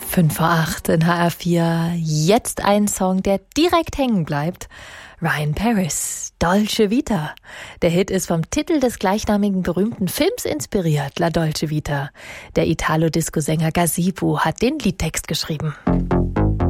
5:08 in HR4. Jetzt ein Song, der direkt hängen bleibt. Ryan Paris, Dolce Vita. Der Hit ist vom Titel des gleichnamigen berühmten Films inspiriert, La Dolce Vita. Der Italo-Disco-Sänger Gazzibu hat den Liedtext geschrieben.